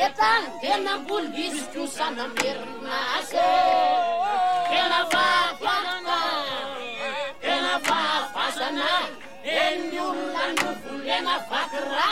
Etan tena bulbisku sana mirnase Kena fa fasana Enyulan nufulena fakra